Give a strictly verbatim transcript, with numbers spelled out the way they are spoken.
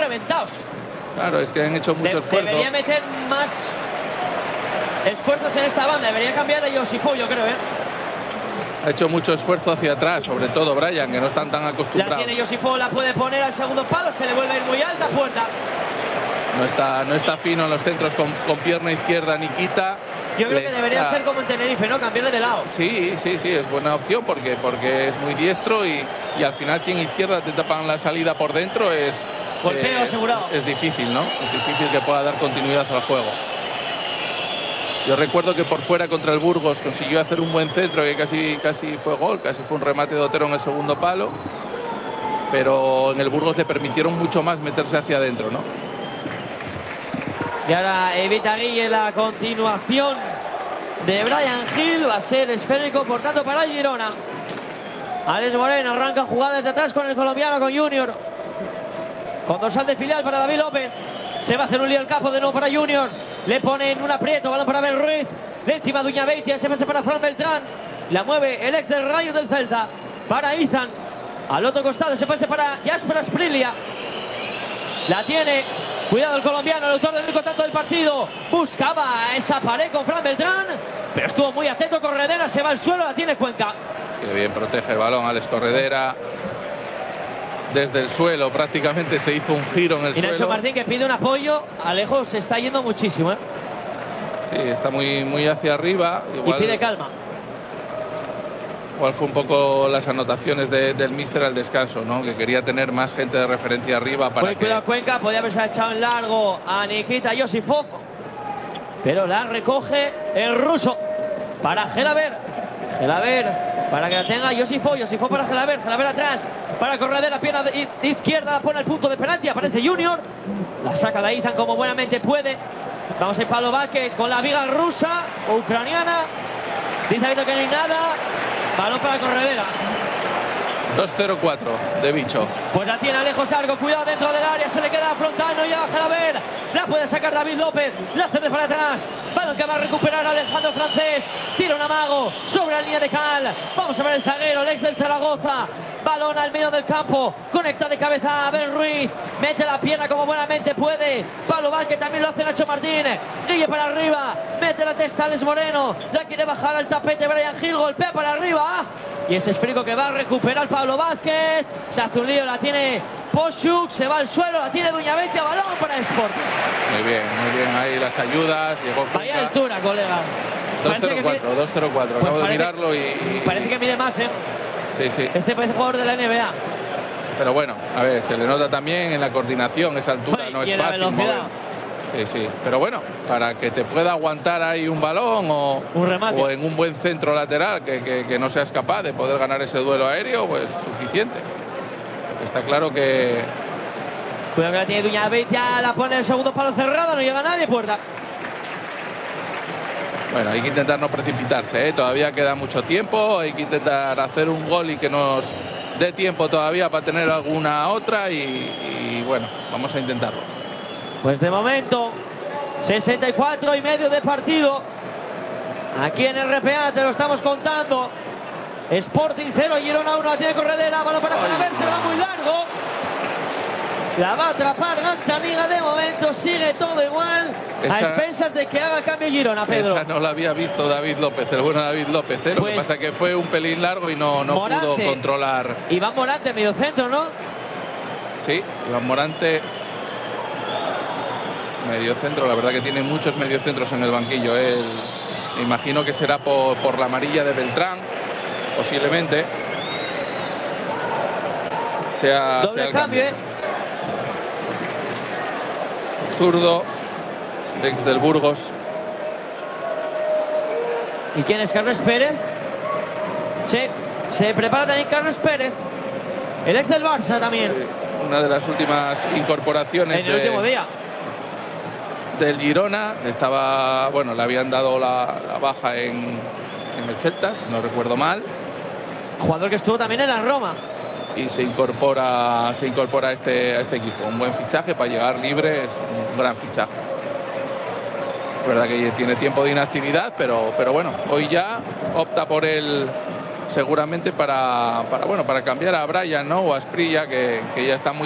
reventados. Claro, es que han hecho mucho De esfuerzo. Debería meter más esfuerzos en esta banda. Debería cambiar a Josifo, yo creo, ¿eh? Ha hecho mucho esfuerzo hacia atrás, sobre todo Brian, que no están tan La acostumbrados. tiene Josifo, la puede poner al segundo palo. Se le vuelve a ir muy alta, puerta. No está, no está fino en los centros con, con pierna izquierda Nikita. Yo creo Le que debería está- hacer como en Tenerife, ¿no? Cambiarle de lado. Sí, sí, sí, es buena opción porque, porque es muy diestro y, y al final si en izquierda te tapan la salida por dentro es, Golpeo es, asegurado. es difícil, ¿no? Es difícil que pueda dar continuidad al juego. Yo recuerdo que por fuera contra el Burgos consiguió hacer un buen centro que casi, casi fue gol, casi fue un remate de Otero en el segundo palo, pero en el Burgos le permitieron mucho más meterse hacia adentro, ¿no? Y ahora evita Guille la continuación de Brian Hill. Va a ser esférico, por tanto, para el Girona. Alex Moreno arranca jugada desde atrás con el colombiano, con Junior. Con dorsal de filial para David López. Se va a hacer un lío el capo de nuevo para Junior. Le ponen un aprieto, balón para Ben Ruiz. De encima Duña Beitia, se pasa para Fran Beltrán. La mueve el ex del Rayo del Celta. Para Izan. Al otro costado se pasa para Jasper Asprilla. La tiene. Cuidado el colombiano, el autor del único tanto del partido. Buscaba esa pared con Fran Beltrán, pero estuvo muy atento Corredera. Se va al suelo, la tiene Cuenca. Qué bien protege el balón Alex Corredera. Desde el suelo prácticamente se hizo un giro en el Y Nacho suelo. Martín, que pide un apoyo. Alejo se está yendo muchísimo, ¿eh? Sí, está muy, muy hacia arriba. Igual, Y pide calma. igual fue un poco las anotaciones de, del míster al descanso, ¿no? Que quería tener más gente de referencia arriba para Pues que... cuidado Cuenca, podía haberse echado en largo a Nikita Josifov, pero la recoge el ruso para Gelaber. Gelaber para que la tenga Josifov. Josifov para Gelaber. Gelaber atrás para Corredera, pierna de izquierda, la pone al punto de penalti. Aparece Junior, la saca de Izan como buenamente puede. Vamos a ir Pablo Vázquez con la viga rusa o ucraniana. Dice Vito que no hay nada. Balón para Corredera. dos cero cuatro de Bicho. Pues la tiene Alejo Sargo, cuidado dentro del área, se le queda frontal, no llega a Gelaber. La puede sacar David López, la hace de para atrás. Balón que va a recuperar Alejandro Francés. Tira un amago sobre la línea de cal. Vamos a ver el zaguero, el ex del Zaragoza. Balón al medio del campo, conecta de cabeza a Ben Ruiz. Mete la pierna como buenamente puede. Pablo Vázquez también lo hace Nacho Martín. Guille para arriba, mete la testa Alex Moreno. La quiere bajar al tapete Brian Hill, golpea para arriba. Y ese esférico que va a recuperar Pablo Vázquez. Se hace un lío, la tiene Poshuk, se va al suelo, la tiene Duña Beitia, balón para Sporting. Muy bien, muy bien ahí las ayudas. Llegó Vaya Cuenca. altura, colega. dos cero cuatro, dos cero cuatro. Pues Acabo de parece- mirarlo y, y- Parece que mide más, ¿eh? Sí, sí. Este parece jugador de la N B A. Pero bueno, a ver, se le nota también en la coordinación. Esa altura Ay, no y es en la fácil velocidad. mover. Sí, sí. Pero bueno, para que te pueda aguantar ahí un balón o, Un remate. o en un buen centro lateral que, que- que no seas capaz de poder ganar ese duelo aéreo, pues suficiente. Está claro que Cuidado que la tiene Duña Beitia, la pone en el segundo palo cerrado, no llega nadie, puerta. bueno, hay que intentar no precipitarse, ¿eh? Todavía queda mucho tiempo, hay que intentar hacer un gol y que nos dé tiempo todavía para tener alguna otra y, y bueno, vamos a intentarlo. Pues de momento, sesenta y cuatro y medio de partido. Aquí en el R P A te lo estamos contando. Sporting cero, Girona uno, la tiene Corredera, balón para Gelaber, se va muy largo. La va a atrapar Gazzaniga, de momento sigue todo igual. Esa- a expensas de que haga cambio Girona, Pedro. Esa no la había visto David López, el bueno David López, ¿eh? Lo Pues- que pasa es que fue un pelín largo y no, no Morante. pudo controlar. Iván Morante, medio centro, ¿no? Sí, Iván Morante, medio centro, la verdad que tiene muchos mediocentros en el banquillo. Él, me imagino que será por, por la amarilla de Beltrán, posiblemente. Sea, Doble sea el cambio, ¿eh? Zurdo, ex del Burgos. ¿Y quién es Carlos Pérez? Sí, se prepara también Carlos Pérez. El ex del Barça también. Sí, una de las últimas incorporaciones En el de- último día. del Girona. Estaba, bueno, le habían dado la, la baja en, en el Celta, si no recuerdo mal. Jugador que estuvo también en la Roma. Y se incorpora, se incorpora a, este, a este equipo. Un buen fichaje para llegar libre, es un gran fichaje. Es verdad que tiene tiempo de inactividad, pero, pero bueno, hoy ya opta por él seguramente para, para, bueno, para cambiar a Brian, ¿no? O a Asprilla, que, que ya está muy